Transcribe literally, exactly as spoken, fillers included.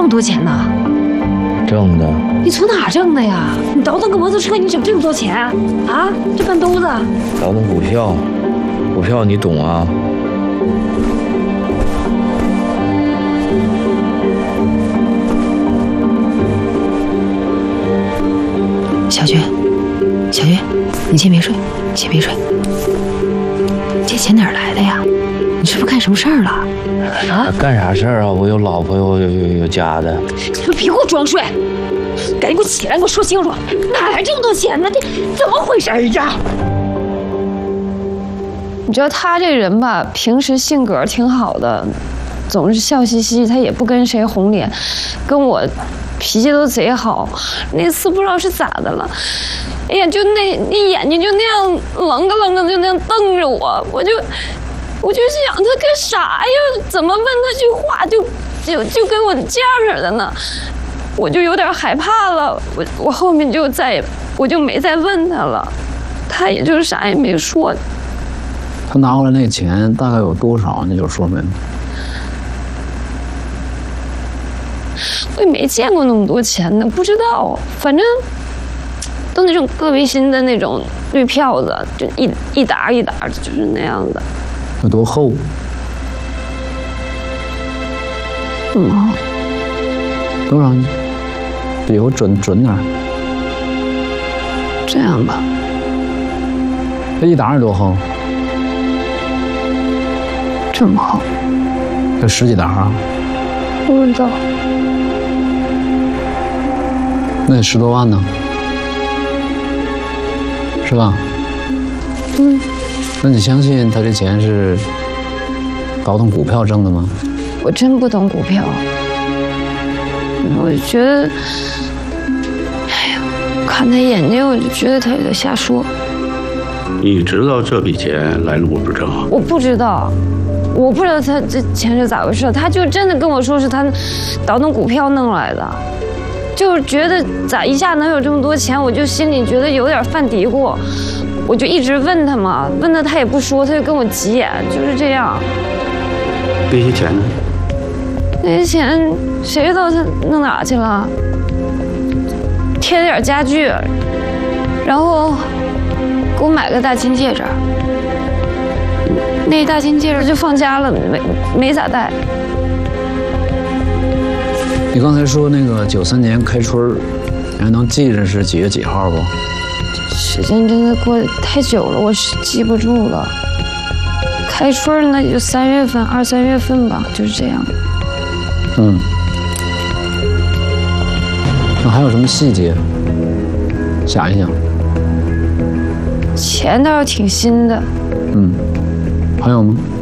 么多钱呢？ 挣的。 你从哪挣的呀？你倒腾个摩托车，你整这么多钱啊？这半兜子。 倒腾股票，股票你懂啊？ 小军，小军，你先别睡，先别睡。这钱哪儿来的呀？你是不是干什么事儿了？啊？ 干啥事儿啊？我有老婆，有有有有家的。 你别给我装睡，赶紧给我起来，给我说清楚，哪来这么多钱呢？这怎么回事呀？你知道他这人吧，平时性格挺好的，总是笑嘻嘻，他也不跟谁红脸，跟我脾气都贼好。那次不知道是咋的了，哎呀，就那那眼睛就那样愣个愣个，就那样瞪着我，我就我就想他干啥呀？怎么问他句话就就就跟我这样似的呢？我就有点害怕了，我我后面就再也我就没再问他了，他也就是啥也没说。 他拿回来那钱大概有多少？你就说明。 我也没见过那么多钱呢，不知道，反正都那种个别心的那种绿票子，就一一沓一沓的，就是那样的。 有多厚？ 嗯，厚。 多少？比我准准点。 这样吧。 这一沓有多厚？ 这么厚。 有十几沓啊？ 不知道。 那得十多万呢，是吧？ 嗯。 那你相信他这钱是倒腾股票挣的吗？ 我真不懂股票，我觉得，哎呀，看他眼睛，我就觉得他有点瞎说。 你知道这笔钱来路不正？ 我不知道，我不知道他这钱是咋回事，他就真的跟我说是他倒腾股票弄来的。就是觉得咋一下能有这么多钱，我就心里觉得有点犯嘀咕，我就一直问他嘛，问他他也不说，他就跟我急眼，就是这样。 那些钱呢？ 那些钱谁知道他弄哪去了？贴了点家具，然后给我买个大金戒指，那大金戒指就放家了，没没咋戴。 你刚才说那个九三年开春，你还能记着是几月几号不？ 时间真的过得太久了，我是记不住了。开春那也就三月份、二三月份吧，就是这样。 嗯。那还有什么细节？想一想。 钱倒是挺新的。 嗯。还有吗？